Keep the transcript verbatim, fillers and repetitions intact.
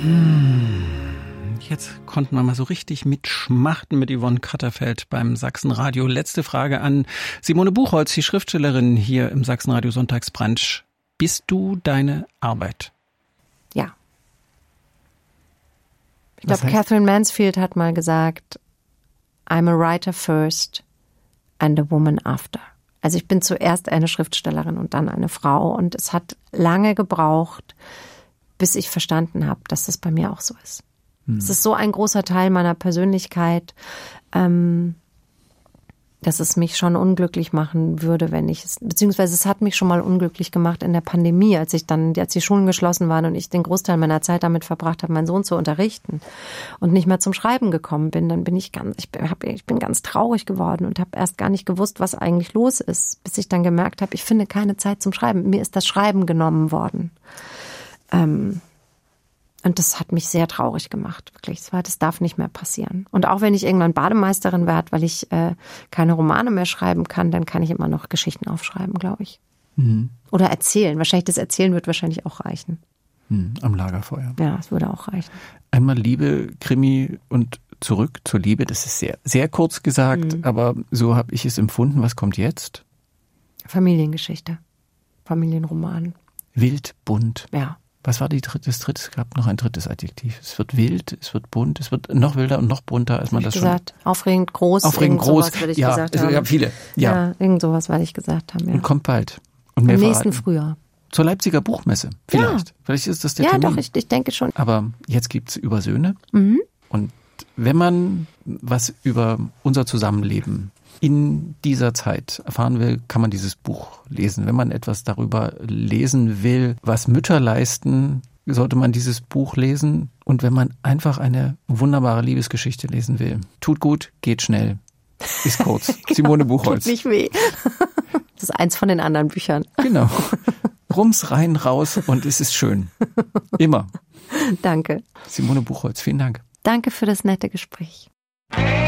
Jetzt konnten wir mal so richtig mitschmachten mit Yvonne Katterfeld beim Sachsenradio. Letzte Frage an Simone Buchholz, die Schriftstellerin hier im Sachsenradio Sonntagsbrunch. Bist du deine Arbeit? Ja. Ich glaube, Catherine Mansfield hat mal gesagt, I'm a writer first and a woman after. Also ich bin zuerst eine Schriftstellerin und dann eine Frau. Und es hat lange gebraucht, bis ich verstanden habe, dass das bei mir auch so ist. Hm. Es ist so ein großer Teil meiner Persönlichkeit, ähm, dass es mich schon unglücklich machen würde, wenn ich es, beziehungsweise es hat mich schon mal unglücklich gemacht in der Pandemie, als ich dann, als die Schulen geschlossen waren und ich den Großteil meiner Zeit damit verbracht habe, meinen Sohn zu unterrichten und nicht mehr zum Schreiben gekommen bin, dann bin ich ganz, ich bin, hab, ich bin ganz traurig geworden und habe erst gar nicht gewusst, was eigentlich los ist, bis ich dann gemerkt habe, ich finde keine Zeit zum Schreiben. Mir ist das Schreiben genommen worden. Ähm, Und das hat mich sehr traurig gemacht, wirklich. Das, war, das darf nicht mehr passieren. Und auch wenn ich irgendwann Bademeisterin werde, weil ich äh, keine Romane mehr schreiben kann, dann kann ich immer noch Geschichten aufschreiben, glaube ich. Mhm. Oder erzählen. Wahrscheinlich das Erzählen wird wahrscheinlich auch reichen. Mhm, am Lagerfeuer. Ja, es würde auch reichen. Einmal Liebe, Krimi und zurück zur Liebe. Das ist sehr, sehr kurz gesagt, mhm. aber so habe ich es empfunden. Was kommt jetzt? Familiengeschichte. Familienroman. Wild, bunt. Ja. Was war die dritte, das dritte? Es gab noch ein drittes Adjektiv. Es wird wild, es wird bunt, es wird noch wilder und noch bunter, als man das gesagt. Schon... Aufregend groß. Aufregend groß, sowas, ich ja, gesagt es haben. gab viele. Ja, ja irgend sowas, weil ich gesagt habe. Ja. Und kommt bald. Und mehr Im nächsten verraten. Frühjahr. Zur Leipziger Buchmesse, vielleicht. Ja. Vielleicht ist das der ja, Termin. Ja, doch, ich, ich denke schon. Aber jetzt gibt's Über Söhne. Mhm. Und wenn man was über unser Zusammenleben in dieser Zeit erfahren will, kann man dieses Buch lesen. Wenn man etwas darüber lesen will, was Mütter leisten, sollte man dieses Buch lesen. Und wenn man einfach eine wunderbare Liebesgeschichte lesen will, tut gut, geht schnell, ist kurz. Genau, Simone Buchholz. Tut nicht weh. Das ist eins von den anderen Büchern. Genau. Rums, rein, raus und es ist schön. Immer. Danke. Simone Buchholz, vielen Dank. Danke für das nette Gespräch.